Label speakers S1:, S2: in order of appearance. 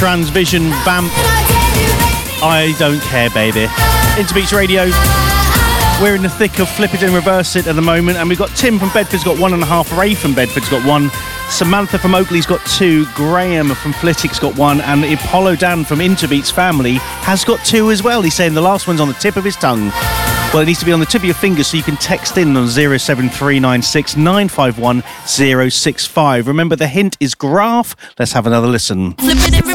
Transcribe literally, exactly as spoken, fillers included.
S1: Transvision, Vamp. I don't care, baby. Interbeats Radio. We're in the thick of Flip It and Reverse It at the moment, and we've got Tim from Bedford's got one and a half, Ray from Bedford's got one, Samantha from Oakley's got two, Graham from Flitwick's got one, and Apollo Dan from Interbeats Family has got two as well. He's saying the last one's on the tip of his tongue. Well, it needs to be on the tip of your fingers, so you can text in on zero seven three nine six nine five one zero six five. Remember, the hint is graph. Let's have another listen.